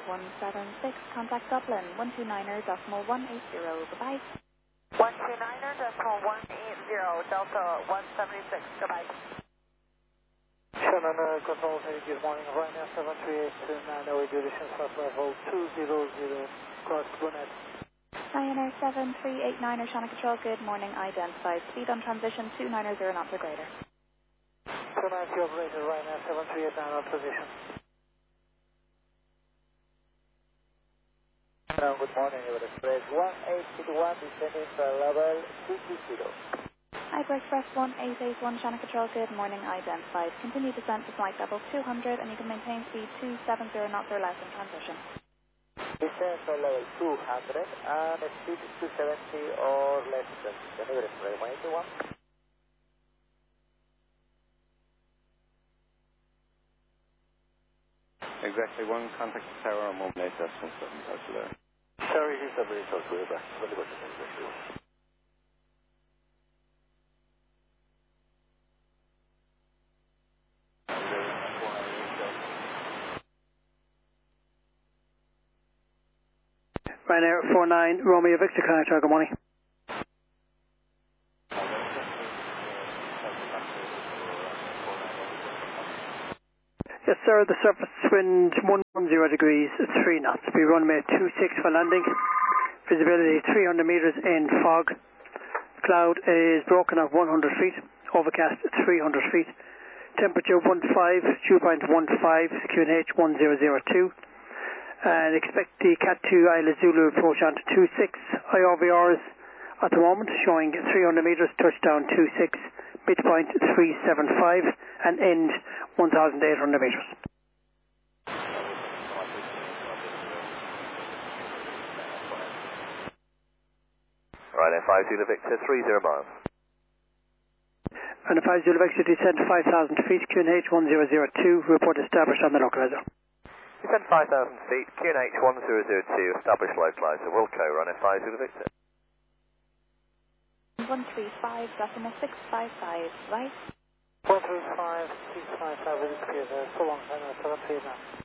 176, contact Dublin, 129er.180, goodbye. 129er.180, Delta 176, goodbye. Shannon, control, good morning, Ryanair 738 away duration, start level 200, cross Burnett. Ryanair 7389er, Shannon Control, good morning, identified. Speed on transition 290 knots or greater. 290 operator, Ryanair 7389 on position. Good morning, Ever Express 1881, descending to level 220. Iber Express 1881, Shannon Control, good morning, identified. Continue descent to flight level 200 and you can maintain speed 270 knots or less in transition. Descend to level 200 and speed 270 or less in transition. Ever Express 181. Exactly, one contact the tower on 1 minute, that's 17 touch there. Sorry, he's a very short way back. Very good, exactly. Ryanair 49, Romeo Victor, connector, good morning. Yes, sir, the surface wind 110 degrees, 3 knots. We runway 26 for landing. Visibility 300 meters in fog. Cloud is broken at 100 feet. Overcast 300 feet. Temperature dew point 15, QNH 1002. And expect the Cat 2 Isla Zulu approach onto 26. IRVRs at the moment showing 300 meters, touchdown 26. Midpoint 375 and end 1,800 meters. Right, F5 Zulu Victor 30 miles. And F5 Zulu Victor descend 5,000 feet, QNH 1002, report established on the localizer. Descend 5,000 feet, QNH 1002, established localizer, Wilco, run F5 Zulu Victor. 135.655, right? 135, 655, so long, 739.